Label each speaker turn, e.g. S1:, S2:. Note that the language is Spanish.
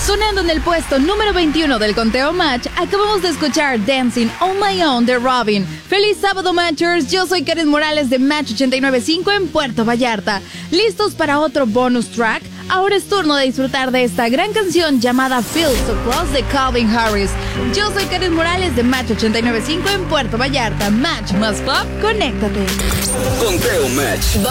S1: Sonando en el puesto número 21 del conteo Match, acabamos de escuchar Dancing on My Own de Robin. ¡Feliz sábado, Matchers! Yo soy Karen Morales de Match 89.5 en Puerto Vallarta. ¿Listos para otro bonus track? Ahora es turno de disfrutar de esta gran canción llamada Feel So Close de Calvin Harris. Yo soy Karen Morales de Match 89.5 en Puerto Vallarta. Match más pop, conéctate.
S2: Conteo Match.